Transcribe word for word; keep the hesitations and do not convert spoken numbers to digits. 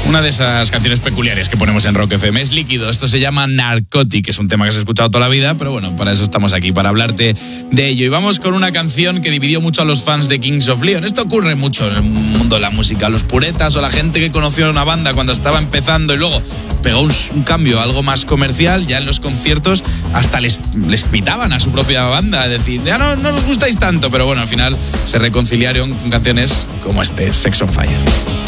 Una de esas canciones peculiares que ponemos en Rock F M es Líquido. Esto se llama Narcotic, es un tema que has escuchado toda la vida, pero bueno, para eso estamos aquí, para hablarte de ello. Y vamos con una canción que dividió mucho a los fans de Kings of Leon. Esto ocurre mucho en el mundo de la música. Los puretas o la gente que conoció a una banda cuando estaba empezando y luego pegó un, un cambio, algo más comercial, ya en los conciertos hasta les, les pitaban a su propia banda, es decir, ya no, no nos gustáis tanto, pero bueno, al final se reconciliaron con canciones como este, Sex on Fire.